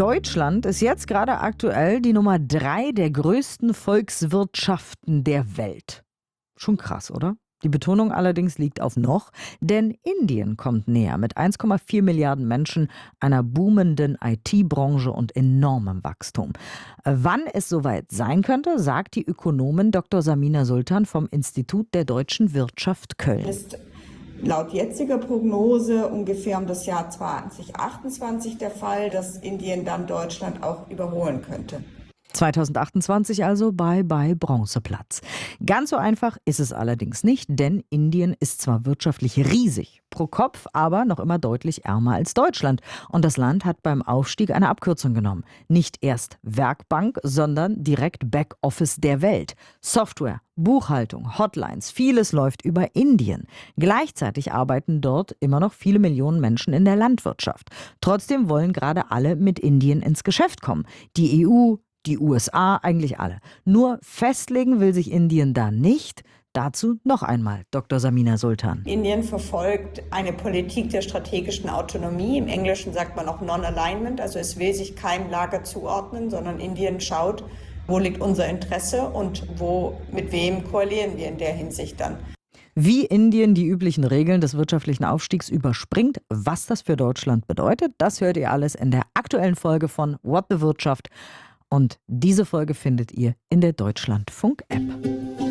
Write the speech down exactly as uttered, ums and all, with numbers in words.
Deutschland ist jetzt gerade aktuell die Nummer drei der größten Volkswirtschaften der Welt. Schon krass, oder? Die Betonung allerdings liegt auf noch, denn Indien kommt näher mit eins Komma vier Milliarden Menschen, einer boomenden I T-Branche und enormem Wachstum. Äh, Wann es soweit sein könnte, sagt die Ökonomin Doktor Samina Sultan vom Institut der deutschen Wirtschaft Köln. Ist laut jetziger Prognose ungefähr um das Jahr zwanzig achtundzwanzig der Fall, dass Indien dann Deutschland auch überholen könnte. zwanzig achtundzwanzig also bei bei Bronzeplatz. Ganz so einfach ist es allerdings nicht, denn Indien ist zwar wirtschaftlich riesig, pro Kopf aber noch immer deutlich ärmer als Deutschland. Und das Land hat beim Aufstieg eine Abkürzung genommen. Nicht erst Werkbank, sondern direkt Backoffice der Welt. Software, Buchhaltung, Hotlines, vieles läuft über Indien. Gleichzeitig arbeiten dort immer noch viele Millionen Menschen in der Landwirtschaft. Trotzdem wollen gerade alle mit Indien ins Geschäft kommen. Die E U, die U S A, eigentlich alle. Nur festlegen will sich Indien da nicht. Dazu noch einmal Doktor Samina Sultan. Indien verfolgt eine Politik der strategischen Autonomie. Im Englischen sagt man auch Non-Alignment, also es will sich keinem Lager zuordnen, sondern Indien schaut, wo liegt unser Interesse und wo, mit wem koalieren wir in der Hinsicht dann. Wie Indien die üblichen Regeln des wirtschaftlichen Aufstiegs überspringt, was das für Deutschland bedeutet, das hört ihr alles in der aktuellen Folge von What the Wirtschaft. Und diese Folge findet ihr in der Deutschlandfunk-App.